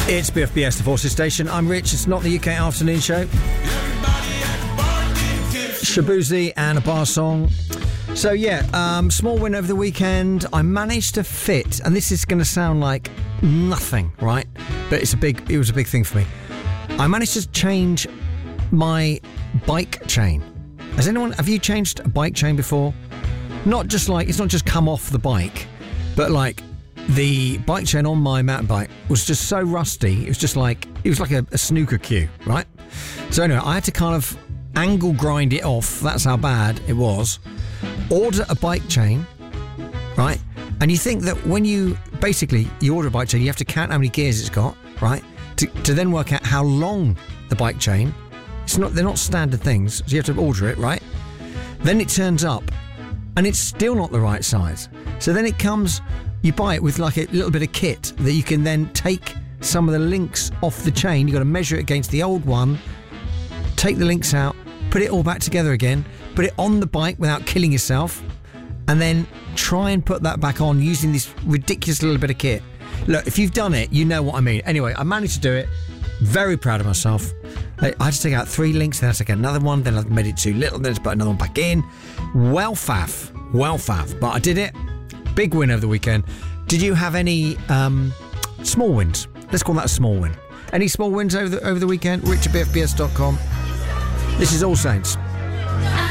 It's BFBS, the Forces Station. I'm Rich. It's not the UK afternoon show. Shabuzi and a bar song. So small win over the weekend. I managed to fit, and this is going to sound like nothing, right? But it was a big thing for me. I managed to change my bike chain. Have you changed a bike chain before? It's not just come off the bike, but like the bike chain on my mountain bike was just so rusty. It was like a snooker cue, right? So anyway, I had to kind of angle grind it off. That's how bad it was. Order a bike chain, right? And you think that when you order a bike chain, you have to count how many gears it's got, right? To then work out how long the bike chain. They're not standard things, so you have to order it, right? Then it turns up, and it's still not the right size. So then it comes, you buy it with like a little bit of kit that you can then take some of the links off the chain. You've got to measure it against the old one, take the links out, put it all back together again, put it on the bike without killing yourself, and then try and put that back on using this ridiculous little bit of kit. Look, if you've done it, you know what I mean. Anyway, I managed to do it. Very proud of myself. I had to take out 3 links, then I had to take another one, then I made it too little, then I put another one back in. Well faff. But I did it. Big win over the weekend. Did you have any small wins? Let's call that a small win. Any small wins over the weekend? Rich@bfbs.com. This is All Saints.